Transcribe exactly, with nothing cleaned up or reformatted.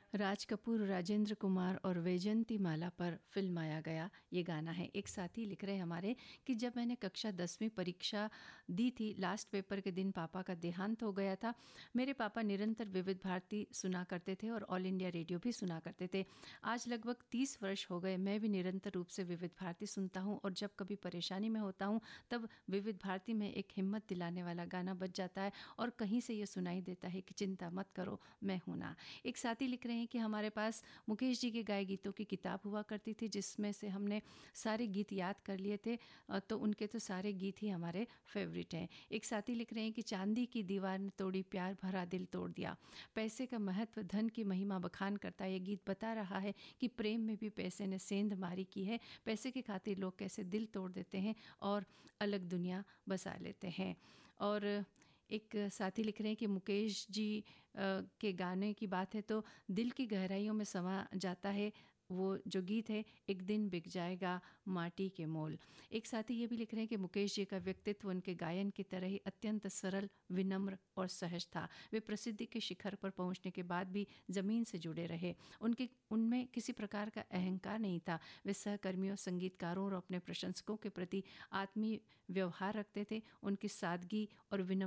राज कपूर, राजेंद्र कुमार और वैजयंती माला पर फिल्माया गया ये गाना है। एक साथी लिख रहे हमारे कि जब मैंने कक्षा दसवीं परीक्षा दी थी, लास्ट पेपर के दिन पापा का देहांत हो गया था। मेरे पापा निरंतर विविध भारती सुना करते थे और ऑल इंडिया रेडियो भी सुना करते थे। आज लगभग तीस वर्ष हो गए, मैं भी निरंतर रूप से विविध भारती सुनता हूँ और जब कभी परेशानी में होता हूँ तब विविध भारती में एक हिम्मत दिलाने वाला गाना बज जाता है और कहीं से ये सुनाई देता है कि चिंता मत करो, मैं हूं ना। एक साथी लिख रहे हैं कि हमारे पास मुकेश जी के गाए गीतों की किताब हुआ करती थी जिसमें से हमने सारे गीत याद कर लिए थे, तो उनके तो सारे गीत ही हमारे फेवरेट हैं। एक साथी लिख रहे हैं कि चांदी की दीवार ने तोड़ी, प्यार भरा दिल तोड़ दिया। पैसे का महत्व, धन की महिमा बखान करता है। ये गीत बता रहा है कि प्रेम में भी पैसे ने सेंध मारी की है। पैसे की खातिर लोग कैसे दिल तोड़ देते हैं और अलग दुनिया बसा लेते हैं। और एक साथी लिख रहे हैं कि मुकेश जी के गाने की बात है तो दिल की गहराइयों में समा जाता है वो जो गीत है, एक दिन बिक जाएगा माटी के मोल। एक साथी ये भी लिख रहे हैं कि मुकेश जी का व्यक्तित्व उनके गायन की तरह ही अत्यंत सरल, विनम्र और सहज था। वे प्रसिद्धि के शिखर पर पहुंचने के बाद भी ज़मीन से जुड़े रहे। उनके उनमें किसी प्रकार का अहंकार नहीं था। वे सहकर्मियों, संगीतकारों और अपने प्रशंसकों के प्रति आत्मीय व्यवहार रखते थे। उनकी सादगी और विनम्र